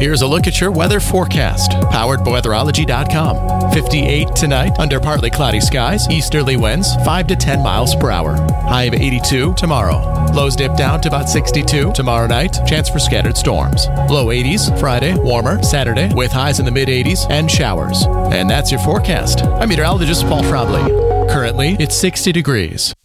Here's a look at your weather forecast, powered by weatherology.com. 58 tonight, under partly cloudy skies, easterly winds 5 to 10 miles per hour. High of 82 tomorrow. Lows dip down to about 62 tomorrow night. Chance for scattered storms. Low 80s Friday, warmer Saturday with highs in the mid 80s and showers. And that's your forecast. I'm meteorologist Paul Trombley. Currently, it's 60 degrees.